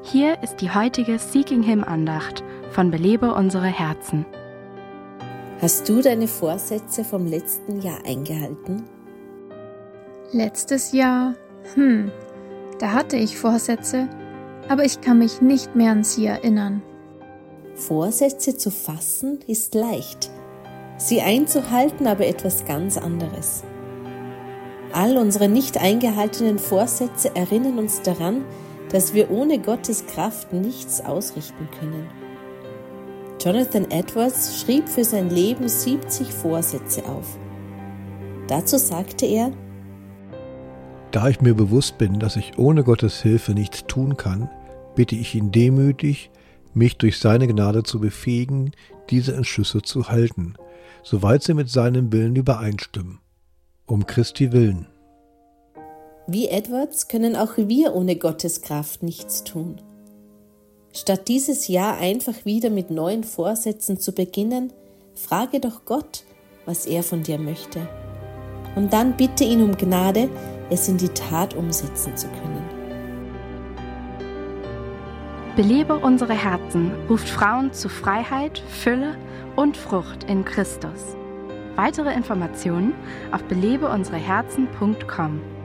Hier ist die heutige Seeking Him Andacht von Belebe unsere Herzen. Hast du deine Vorsätze vom letzten Jahr eingehalten? Letztes Jahr? Da hatte ich Vorsätze, aber ich kann mich nicht mehr an sie erinnern. Vorsätze zu fassen ist leicht, sie einzuhalten aber etwas ganz anderes. All unsere nicht eingehaltenen Vorsätze erinnern uns daran, dass wir ohne Gottes Kraft nichts ausrichten können. Jonathan Edwards schrieb für sein Leben 70 Vorsätze auf. Dazu sagte er: Da ich mir bewusst bin, dass ich ohne Gottes Hilfe nichts tun kann, bitte ich ihn demütig, mich durch seine Gnade zu befähigen, diese Entschlüsse zu halten, soweit sie mit seinem Willen übereinstimmen. Um Christi willen. Wie Edwards können auch wir ohne Gottes Kraft nichts tun. Statt dieses Jahr einfach wieder mit neuen Vorsätzen zu beginnen, frage doch Gott, was er von dir möchte. Und dann bitte ihn um Gnade, es in die Tat umsetzen zu können. Belebe unsere Herzen ruft Frauen zu Freiheit, Fülle und Frucht in Christus. Weitere Informationen auf belebeunsereherzen.com.